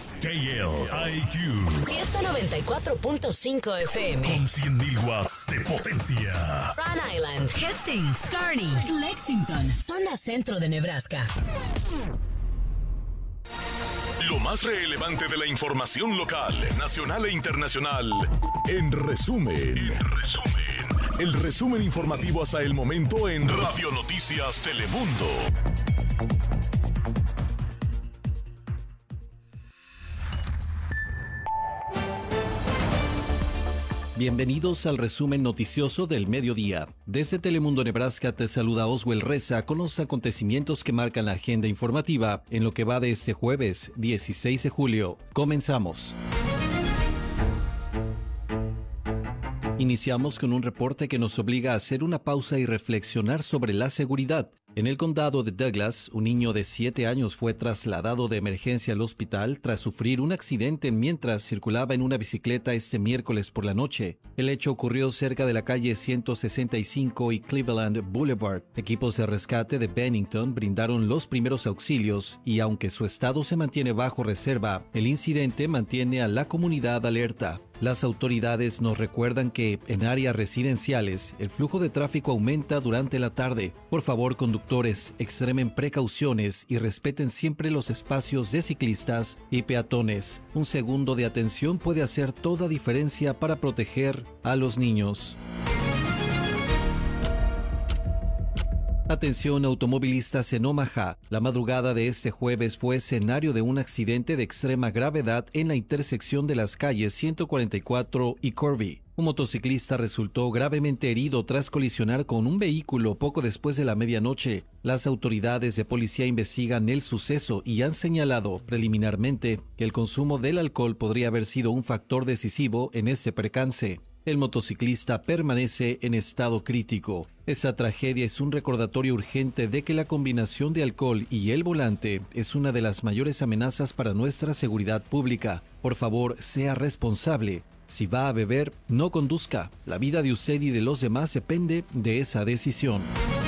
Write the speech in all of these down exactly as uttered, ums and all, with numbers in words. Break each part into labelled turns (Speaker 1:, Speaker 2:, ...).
Speaker 1: es K L I Q.
Speaker 2: Fiesta noventa y cuatro punto cinco F M.
Speaker 1: Con cien mil watts de potencia.
Speaker 2: Rhode Island, Hastings, Kearney, Lexington, zona centro de Nebraska.
Speaker 1: Lo más relevante de la información local, nacional e internacional. En resumen. En resumen. El resumen informativo hasta el momento en Radio Noticias Telemundo.
Speaker 3: Bienvenidos al resumen noticioso del mediodía. Desde Telemundo Nebraska te saluda Oswell Reza con los acontecimientos que marcan la agenda informativa en lo que va de este jueves dieciséis de julio. Comenzamos. Iniciamos con un reporte que nos obliga a hacer una pausa y reflexionar sobre la seguridad. En el condado de Douglas, un niño de siete años fue trasladado de emergencia al hospital tras sufrir un accidente mientras circulaba en una bicicleta este miércoles por la noche. El hecho ocurrió cerca de la calle ciento sesenta y cinco y Cleveland Boulevard. Equipos de rescate de Bennington brindaron los primeros auxilios y aunque su estado se mantiene bajo reserva, el incidente mantiene a la comunidad alerta. Las autoridades nos recuerdan que en áreas residenciales el flujo de tráfico aumenta durante la tarde. Por favor, conductores, extremen precauciones y respeten siempre los espacios de ciclistas y peatones. Un segundo de atención puede hacer toda diferencia para proteger a los niños. Atención automovilistas en Omaha. La madrugada de este jueves fue escenario de un accidente de extrema gravedad en la intersección de las calles ciento cuarenta y cuatro y Corby. Un motociclista resultó gravemente herido tras colisionar con un vehículo poco después de la medianoche. Las autoridades de policía investigan el suceso y han señalado preliminarmente que el consumo del alcohol podría haber sido un factor decisivo en este percance. El motociclista permanece en estado crítico. Esta tragedia es un recordatorio urgente de que la combinación de alcohol y el volante es una de las mayores amenazas para nuestra seguridad pública. Por favor, sea responsable. Si va a beber, no conduzca. La vida de usted y de los demás depende de esa decisión.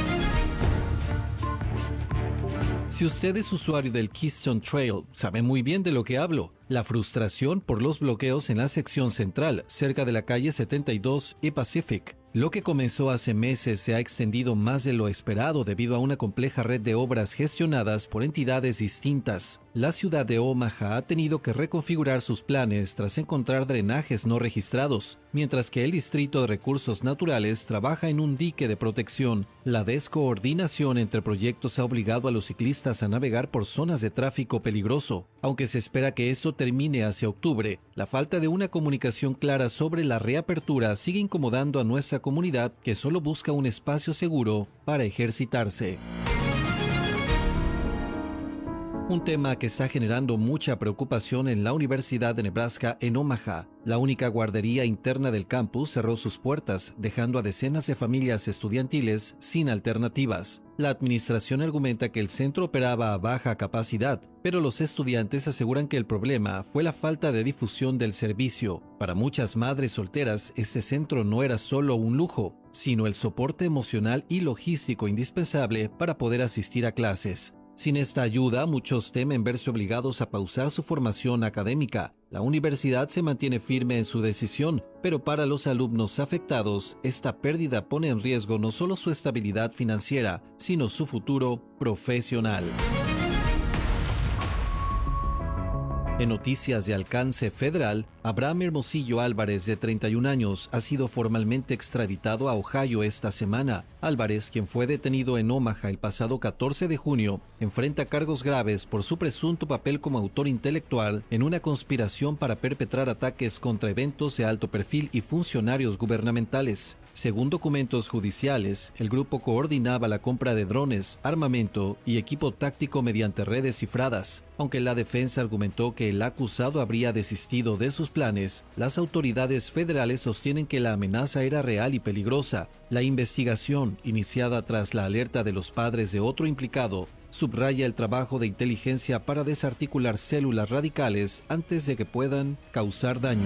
Speaker 3: Si usted es usuario del Keystone Trail, sabe muy bien de lo que hablo. La frustración por los bloqueos en la sección central, cerca de la calle setenta y dos y Pacific. Lo que comenzó hace meses se ha extendido más de lo esperado debido a una compleja red de obras gestionadas por entidades distintas. La ciudad de Omaha ha tenido que reconfigurar sus planes tras encontrar drenajes no registrados, mientras que el Distrito de Recursos Naturales trabaja en un dique de protección. La descoordinación entre proyectos ha obligado a los ciclistas a navegar por zonas de tráfico peligroso. Aunque se espera que eso termine hacia octubre, la falta de una comunicación clara sobre la reapertura sigue incomodando a nuestra comunidad que solo busca un espacio seguro para ejercitarse. Un tema que está generando mucha preocupación en la Universidad de Nebraska en Omaha. La única guardería interna del campus cerró sus puertas, dejando a decenas de familias estudiantiles sin alternativas. La administración argumenta que el centro operaba a baja capacidad, pero los estudiantes aseguran que el problema fue la falta de difusión del servicio. Para muchas madres solteras, ese centro no era solo un lujo, sino el soporte emocional y logístico indispensable para poder asistir a clases. Sin esta ayuda, muchos temen verse obligados a pausar su formación académica. La universidad se mantiene firme en su decisión, pero para los alumnos afectados, esta pérdida pone en riesgo no solo su estabilidad financiera, sino su futuro profesional. En noticias de alcance federal, Abraham Hermosillo Álvarez, de treinta y un años, ha sido formalmente extraditado a Ohio esta semana. Álvarez, quien fue detenido en Omaha el pasado catorce de junio, enfrenta cargos graves por su presunto papel como autor intelectual en una conspiración para perpetrar ataques contra eventos de alto perfil y funcionarios gubernamentales. Según documentos judiciales, el grupo coordinaba la compra de drones, armamento y equipo táctico mediante redes cifradas. Aunque la defensa argumentó que el acusado habría desistido de sus planes, las autoridades federales sostienen que la amenaza era real y peligrosa. La investigación, iniciada tras la alerta de los padres de otro implicado, subraya el trabajo de inteligencia para desarticular células radicales antes de que puedan causar daño.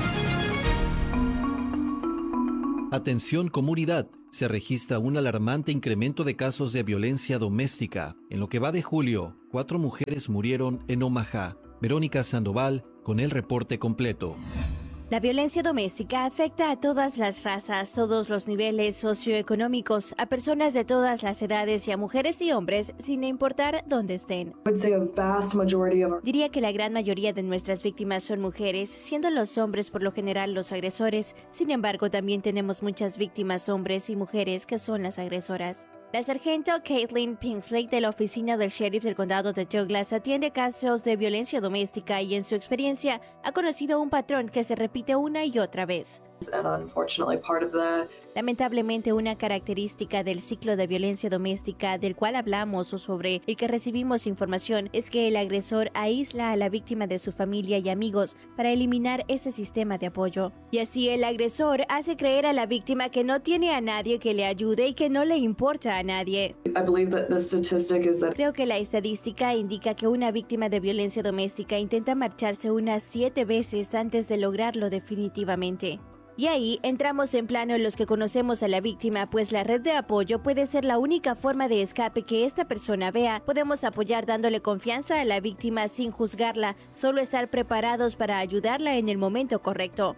Speaker 3: Atención comunidad, se registra un alarmante incremento de casos de violencia doméstica. En lo que va de julio, cuatro mujeres murieron en Omaha. Verónica Sandoval con el reporte completo.
Speaker 4: La violencia doméstica afecta a todas las razas, todos los niveles socioeconómicos, a personas de todas las edades y a mujeres y hombres, sin importar dónde estén. Diría que la gran mayoría de nuestras víctimas son mujeres, siendo los hombres por lo general los agresores. Sin embargo, también tenemos muchas víctimas hombres y mujeres que son las agresoras. La sargento Caitlin Pinksley de la oficina del sheriff del condado de Douglas atiende casos de violencia doméstica y en su experiencia ha conocido un patrón que se repite una y otra vez. Lamentablemente, una característica del ciclo de violencia doméstica del cual hablamos o sobre el que recibimos información es que el agresor aísla a la víctima de su familia y amigos para eliminar ese sistema de apoyo. Y así el agresor hace creer a la víctima que no tiene a nadie que le ayude y que no le importa a nadie. Creo que la estadística indica que una víctima de violencia doméstica intenta marcharse unas siete veces antes de lograrlo definitivamente. Y ahí entramos en plano en los que conocemos a la víctima, pues la red de apoyo puede ser la única forma de escape que esta persona vea. Podemos apoyar dándole confianza a la víctima sin juzgarla, solo estar preparados para ayudarla en el momento correcto.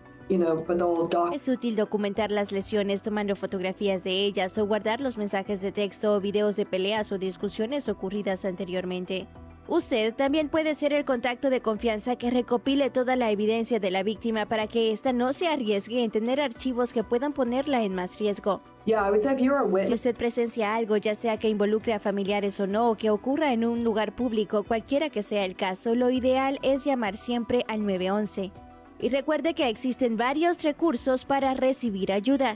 Speaker 4: Es útil documentar las lesiones tomando fotografías de ellas o guardar los mensajes de texto o videos de peleas o discusiones ocurridas anteriormente. Usted también puede ser el contacto de confianza que recopile toda la evidencia de la víctima para que ésta no se arriesgue en tener archivos que puedan ponerla en más riesgo. Si usted presencia algo, ya sea que involucre a familiares o no, o que ocurra en un lugar público, cualquiera que sea el caso, lo ideal es llamar siempre al nueve once. Y recuerde que existen varios recursos para recibir ayuda.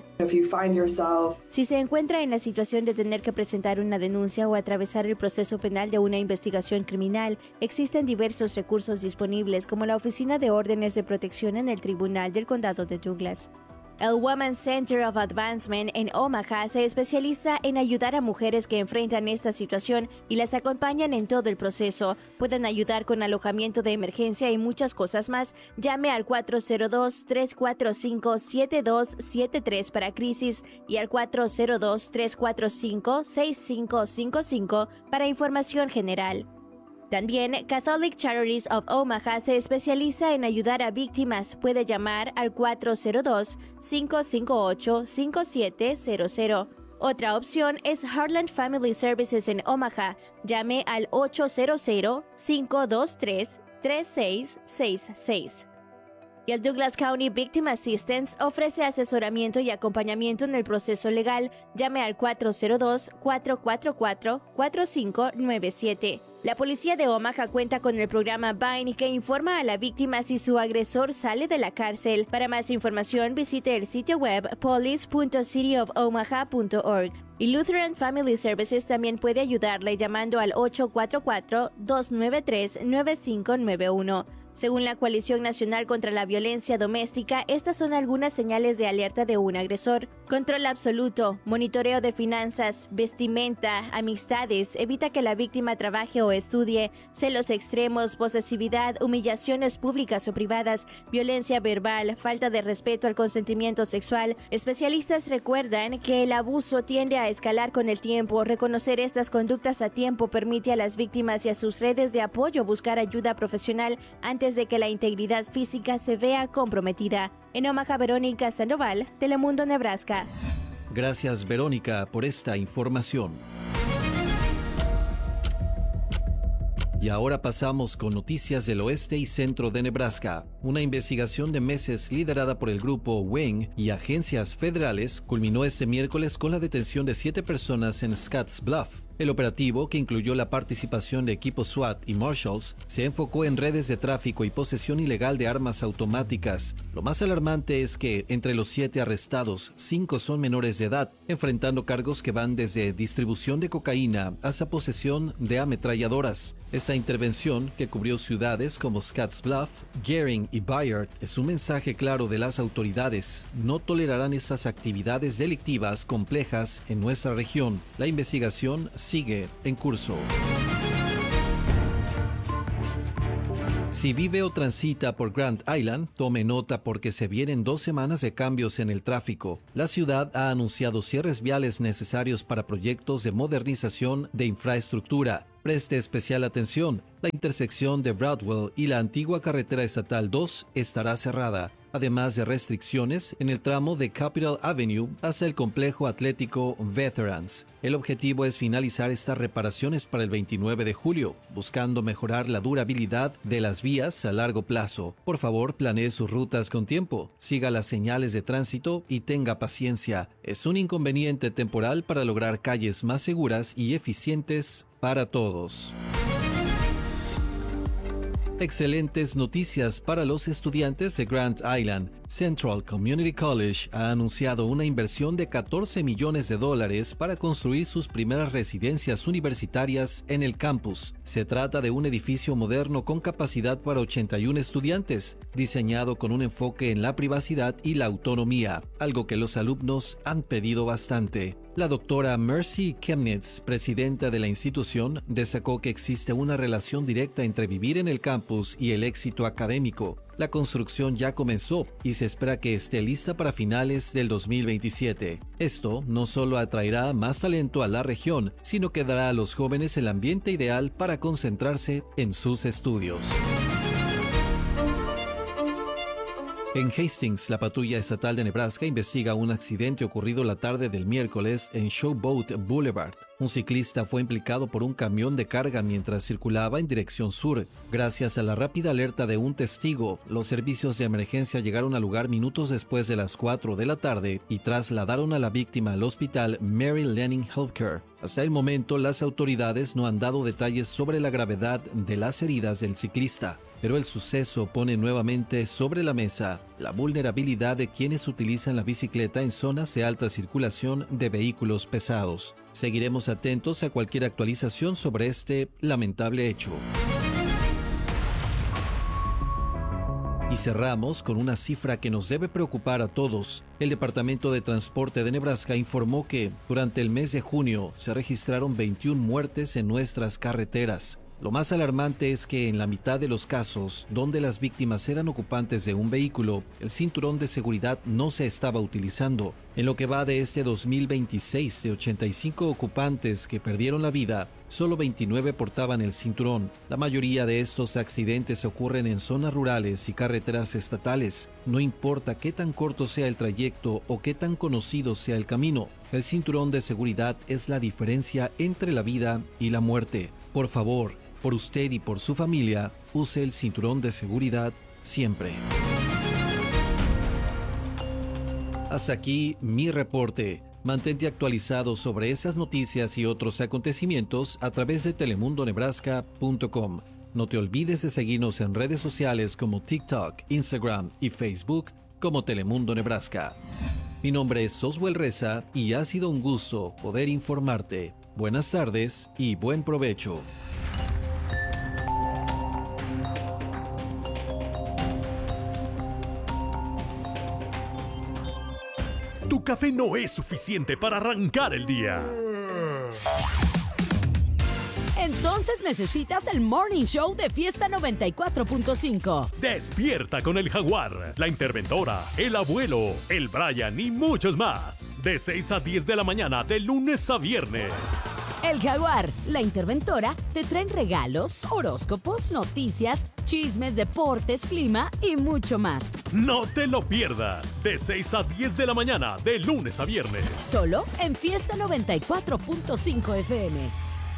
Speaker 4: Si se encuentra en la situación de tener que presentar una denuncia o atravesar el proceso penal de una investigación criminal, existen diversos recursos disponibles como la Oficina de Órdenes de Protección en el Tribunal del Condado de Douglas. El Women's Center of Advancement en Omaha se especializa en ayudar a mujeres que enfrentan esta situación y las acompañan en todo el proceso. Pueden ayudar con alojamiento de emergencia y muchas cosas más. Llame al cuatro cero dos, tres cuatro cinco, siete dos siete tres para crisis y al cuatro cero dos, tres cuatro cinco, seis cinco cinco cinco para información general. También, Catholic Charities of Omaha se especializa en ayudar a víctimas. Puede llamar al cuatro cero dos, cinco cinco ocho, cinco siete cero cero. Otra opción es Heartland Family Services en Omaha. Llame al ocho cero cero, cinco dos tres, tres seis seis seis. Y el Douglas County Victim Assistance ofrece asesoramiento y acompañamiento en el proceso legal. Llame al cuatro cero dos, cuatro cuatro cuatro, cuatro cinco nueve siete. La policía de Omaha cuenta con el programa Bind que informa a la víctima si su agresor sale de la cárcel. Para más información, visite el sitio web police punto city of omaha punto org. Y Lutheran Family Services también puede ayudarle llamando al ocho cuatro cuatro, dos nueve tres, nueve cinco nueve uno. Según la Coalición Nacional contra la Violencia Doméstica, estas son algunas señales de alerta de un agresor. Control absoluto, monitoreo de finanzas, vestimenta, amistades, evita que la víctima trabaje o estudie, celos extremos, posesividad, humillaciones públicas o privadas, violencia verbal, falta de respeto al consentimiento sexual. Especialistas recuerdan que el abuso tiende a escalar con el tiempo. Reconocer estas conductas a tiempo permite a las víctimas y a sus redes de apoyo buscar ayuda profesional antes de que la integridad física se vea comprometida. En Omaha, Verónica Sandoval, Telemundo, Nebraska.
Speaker 3: Gracias, Verónica, por esta información. Y ahora pasamos con noticias del oeste y centro de Nebraska. Una investigación de meses liderada por el grupo Wing y agencias federales culminó este miércoles con la detención de siete personas en Scotts Bluff. El operativo, que incluyó la participación de equipos SWAT y Marshals, se enfocó en redes de tráfico y posesión ilegal de armas automáticas. Lo más alarmante es que, entre los siete arrestados, cinco son menores de edad, enfrentando cargos que van desde distribución de cocaína hasta posesión de ametralladoras. Esta intervención, que cubrió ciudades como Scotts Bluff, Gering y Bayard, es un mensaje claro de las autoridades. No tolerarán estas actividades delictivas complejas en nuestra región. La investigación sigue en curso. Si vive o transita por Grand Island, tome nota porque se vienen dos semanas de cambios en el tráfico. La ciudad ha anunciado cierres viales necesarios para proyectos de modernización de infraestructura. Preste especial atención, la intersección de Broadwell y la antigua carretera estatal dos estará cerrada, además de restricciones en el tramo de Capitol Avenue hasta el complejo atlético Veterans. El objetivo es finalizar estas reparaciones para el veintinueve de julio, buscando mejorar la durabilidad de las vías a largo plazo. Por favor, planee sus rutas con tiempo, siga las señales de tránsito y tenga paciencia. Es un inconveniente temporal para lograr calles más seguras y eficientes para todos. Excelentes noticias para los estudiantes de Grand Island. Central Community College ha anunciado una inversión de catorce millones de dólares para construir sus primeras residencias universitarias en el campus. Se trata de un edificio moderno con capacidad para ochenta y uno estudiantes, diseñado con un enfoque en la privacidad y la autonomía, algo que los alumnos han pedido bastante. La doctora Mercy Chemnitz, presidenta de la institución, destacó que existe una relación directa entre vivir en el campus y el éxito académico. La construcción ya comenzó y se espera que esté lista para finales del dos mil veintisiete. Esto no solo atraerá más talento a la región, sino que dará a los jóvenes el ambiente ideal para concentrarse en sus estudios. En Hastings, la patrulla estatal de Nebraska investiga un accidente ocurrido la tarde del miércoles en Showboat Boulevard. Un ciclista fue implicado por un camión de carga mientras circulaba en dirección sur. Gracias a la rápida alerta de un testigo, los servicios de emergencia llegaron al lugar minutos después de las cuatro de la tarde y trasladaron a la víctima al hospital Mary Lanning Healthcare. Hasta el momento, las autoridades no han dado detalles sobre la gravedad de las heridas del ciclista, pero el suceso pone nuevamente sobre la mesa la vulnerabilidad de quienes utilizan la bicicleta en zonas de alta circulación de vehículos pesados. Seguiremos atentos a cualquier actualización sobre este lamentable hecho. Y cerramos con una cifra que nos debe preocupar a todos. El Departamento de Transporte de Nebraska informó que durante el mes de junio se registraron veintiuna muertes en nuestras carreteras. Lo más alarmante es que en la mitad de los casos, donde las víctimas eran ocupantes de un vehículo, el cinturón de seguridad no se estaba utilizando. En lo que va de este dos mil veintiséis, de ochenta y cinco ocupantes que perdieron la vida, solo veintinueve portaban el cinturón. La mayoría de estos accidentes ocurren en zonas rurales y carreteras estatales. No importa qué tan corto sea el trayecto o qué tan conocido sea el camino, el cinturón de seguridad es la diferencia entre la vida y la muerte. Por favor, por usted y por su familia, use el cinturón de seguridad siempre. Hasta aquí mi reporte. Mantente actualizado sobre esas noticias y otros acontecimientos a través de telemundo nebraska punto com. No te olvides de seguirnos en redes sociales como TikTok, Instagram y Facebook como Telemundo Nebraska. Mi nombre es Oswell Reza y ha sido un gusto poder informarte. Buenas tardes y buen provecho.
Speaker 1: Tu café no es suficiente para arrancar el día.
Speaker 2: Entonces necesitas el Morning Show de Fiesta noventa y cuatro punto cinco.
Speaker 1: Despierta con el Jaguar, la Interventora, el Abuelo, el Brian y muchos más. De seis a diez de la mañana, de lunes a viernes.
Speaker 2: El Jaguar, la Interventora, te traen regalos, horóscopos, noticias, chismes, deportes, clima y mucho más.
Speaker 1: No te lo pierdas. De seis a diez de la mañana, de lunes a viernes.
Speaker 2: Solo en Fiesta noventa y cuatro punto cinco F M.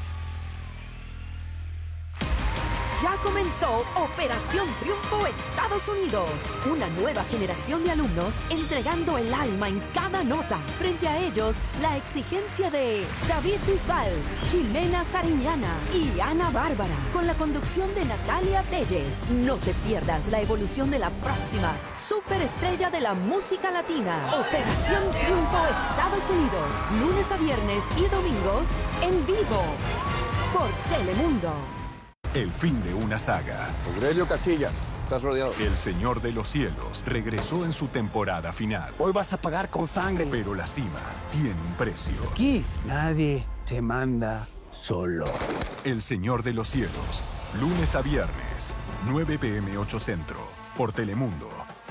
Speaker 5: Ya comenzó Operación Triunfo Estados Unidos. Una nueva generación de alumnos entregando el alma en cada nota. Frente a ellos, la exigencia de David Bisbal, Jimena Sariñana y Ana Bárbara, con la conducción de Natalia Telles. No te pierdas la evolución de la próxima superestrella de la música latina. Operación Triunfo Estados Unidos. Lunes a viernes y domingos en vivo por Telemundo.
Speaker 6: El fin de una saga.
Speaker 7: Aurelio Casillas, estás rodeado.
Speaker 6: El Señor de los Cielos regresó en su temporada final.
Speaker 8: Hoy vas a pagar con sangre.
Speaker 6: Pero la cima tiene un precio.
Speaker 8: Aquí nadie se manda solo.
Speaker 6: El Señor de los Cielos, lunes a viernes, nueve p m ocho Centro, por Telemundo.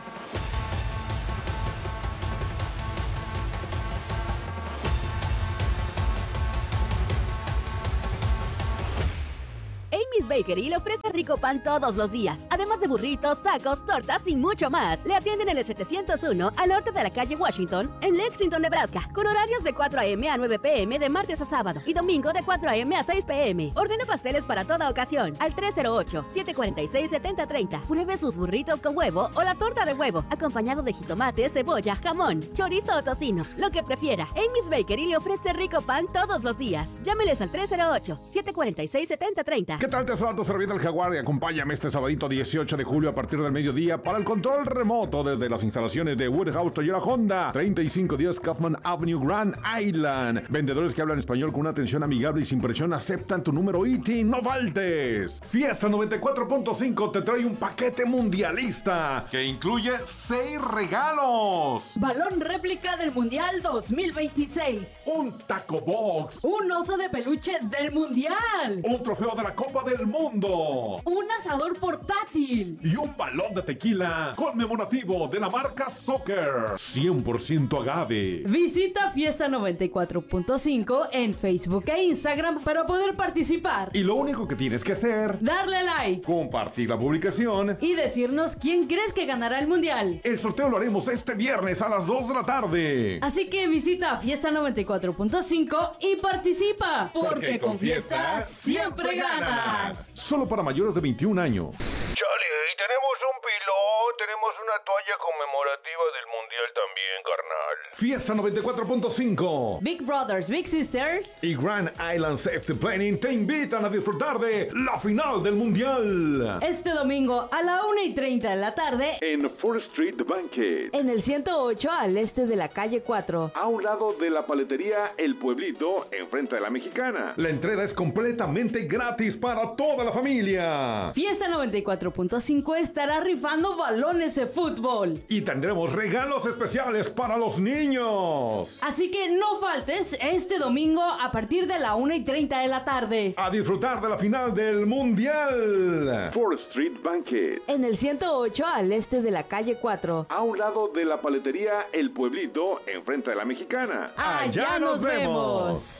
Speaker 2: Amy's Bakery le ofrece rico pan todos los días, además de burritos, tacos, tortas y mucho más. Le atienden en el setecientos uno al norte de la calle Washington, en Lexington, Nebraska, con horarios de cuatro a eme a nueve pe eme de martes a sábado y domingo de cuatro a eme a seis pe eme. Ordena pasteles para toda ocasión al tres cero ocho, siete cuatro seis, siete cero tres cero. Pruebe sus burritos con huevo o la torta de huevo, acompañado de jitomate, cebolla, jamón, chorizo o tocino, lo que prefiera. Amy's Bakery le ofrece rico pan todos los días. Llámeles al tres cero ocho, siete cuatro seis, siete cero tres cero.
Speaker 9: ¿Qué tal, Tesorato? Serviendo el Jaguar y acompáñame este sabadito dieciocho de julio a partir del mediodía para el control remoto desde las instalaciones de Woodhouse Toyota Honda, treinta y cinco diez Kaufman Avenue, Grand Island. Vendedores que hablan español con una atención amigable y sin presión aceptan tu número I T. ¡No faltes! Fiesta noventa y cuatro punto cinco te trae un paquete mundialista que incluye seis regalos.
Speaker 10: Balón réplica del Mundial dos mil veintiséis.
Speaker 9: Un taco box.
Speaker 10: Un oso de peluche del Mundial.
Speaker 9: Un trofeo de la Copa del Mundo.
Speaker 10: Un asador portátil.
Speaker 9: Y un balón de tequila conmemorativo de la marca Soccer. cien por ciento agave.
Speaker 10: Visita Fiesta noventa y cuatro punto cinco en Facebook e Instagram para poder participar.
Speaker 9: Y lo único que tienes que hacer:
Speaker 10: darle like,
Speaker 9: compartir la publicación
Speaker 10: y decirnos quién crees que ganará el Mundial.
Speaker 9: El sorteo lo haremos este viernes a las dos de la tarde.
Speaker 10: Así que visita Fiesta noventa y cuatro punto cinco y participa.
Speaker 9: Porque, Porque con Fiesta siempre ganas. Solo para mayores de veintiún años.
Speaker 11: Chale, tenemos un pilón, tenemos una toalla conmemorativa del Mundial también, carnal.
Speaker 9: Fiesta noventa y cuatro punto cinco.
Speaker 10: Big Brothers, Big Sisters
Speaker 9: y Grand Island Safety Planning te invitan a disfrutar de la final del Mundial.
Speaker 10: Este domingo a la una y treinta de la tarde
Speaker 12: en Fourth Street Banquet,
Speaker 10: en el ciento ocho al este de la calle cuatro,
Speaker 12: a un lado de la paletería El Pueblito, enfrente de la Mexicana.
Speaker 9: La entrada es completamente gratis para toda la familia.
Speaker 10: Fiesta noventa y cuatro punto cinco estará rifando balones de fútbol
Speaker 9: y tendremos regalos especiales para los niños.
Speaker 10: Así que no faltes este domingo a partir de la una y treinta de la tarde
Speaker 9: a disfrutar de la final del Mundial.
Speaker 12: Fourth Street Banquet,
Speaker 10: en el ciento ocho al este de la calle cuatro,
Speaker 12: a un lado de la paletería El Pueblito, enfrente de la Mexicana.
Speaker 10: Allá, Allá nos, nos vemos. vemos.